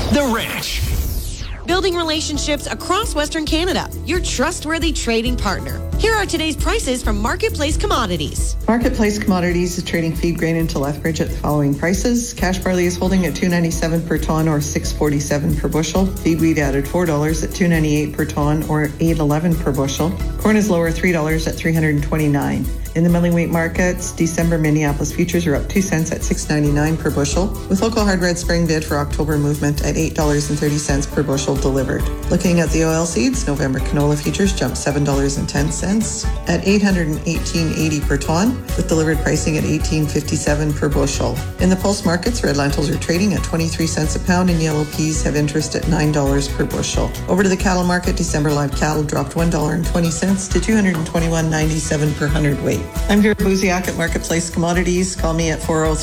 The Ranch. Building relationships across Western Canada, your trustworthy trading partner. Here are today's prices from Marketplace Commodities. Marketplace Commodities is trading feed grain into Lethbridge at the following prices. Cash barley is holding at $2.97 per ton or $6.47 per bushel. Feed wheat added $4 at $2.98 per ton or $8.11 per bushel. Corn is lower $3 at $329. In the milling wheat markets, December Minneapolis futures are up 2 cents at $6.99 per bushel, with local hard red spring bid for October movement at $8.30 per bushel delivered. Looking at the oil seeds, November canola futures jumped $7.10 at $818.80 per ton, with delivered pricing at $18.57 per bushel. In the pulse markets, red lentils are trading at 23 cents a pound and yellow peas have interest at $9 per bushel. Over to the cattle market, December live cattle dropped $1.20 to $221.97 per hundredweight. I'm Vera Buziak at Marketplace Commodities. Call me at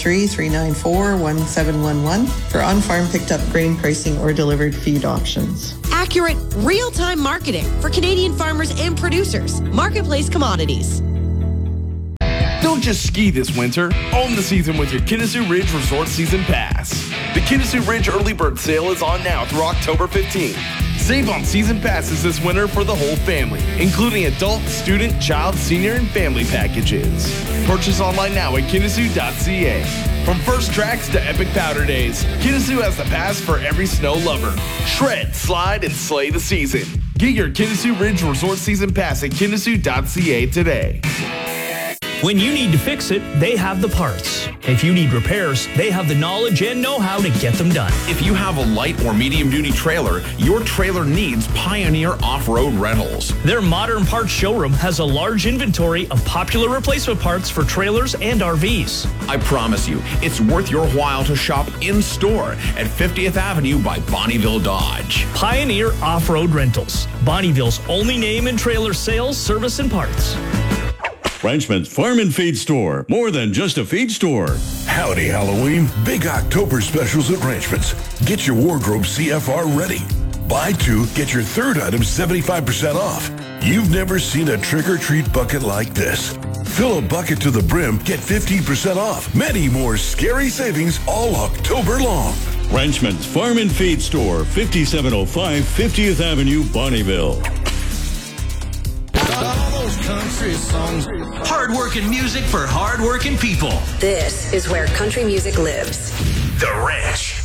403-394-1711 for on-farm picked up grain pricing or delivered feed options. Accurate, real-time marketing for Canadian farmers and producers. Marketplace Commodities. Don't just ski this winter. Own the season with your Kinnessoo Ridge Resort Season Pass. The Kinnessoo Ridge Early Bird Sale is on now through October 15th. Save on season passes this winter for the whole family, including adult, student, child, senior, and family packages. Purchase online now at Kinnessoo.ca. From first tracks to epic powder days, Kinnessoo has the pass for every snow lover. Shred, slide, and slay the season. Get your Kinnessoo Ridge Resort Season Pass at Kinnessoo.ca today. When you need to fix it, they have the parts. If you need repairs, they have the knowledge and know-how to get them done. If you have a light or medium-duty trailer, your trailer needs Pioneer Off-Road Rentals. Their modern parts showroom has a large inventory of popular replacement parts for trailers and RVs. I promise you, it's worth your while to shop in-store at 50th Avenue by Bonnyville Dodge. Pioneer Off-Road Rentals, Bonnyville's only name in trailer sales, service, and parts. Frenchman's Farm and Feed Store, more than just a feed store. Howdy Halloween, big October specials at Ranchman's. Get your wardrobe CFR ready. Buy two, get your third item 75% off. You've never seen a trick-or-treat bucket like this. Fill a bucket to the brim, get 15% off. Many more scary savings all October long. Ranchman's Farm and Feed Store, 5705 50th Avenue, Bonnyville. Country songs. Hard-working music for hard-working people. This is where country music lives. The Ranch.